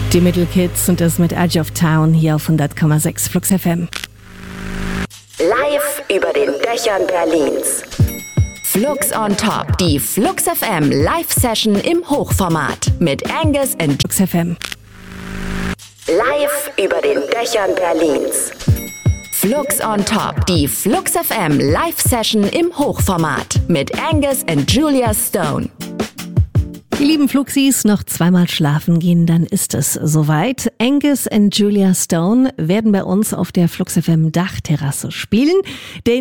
Die Middle Kids und das mit Edge of Town hier auf 100,6 Flux FM. Live über den Dächern Berlins. Flux on Top, die Flux FM Live-Session im Hochformat mit Angus and Flux FM. Live über den Dächern Berlins. Flux on Top, die Flux FM Live-Session im Hochformat mit Angus and Julia Stone. Die lieben Fluxis, noch zweimal schlafen gehen, dann ist es soweit. Angus and Julia Stone werden bei uns auf der Flux FM Dachterrasse spielen.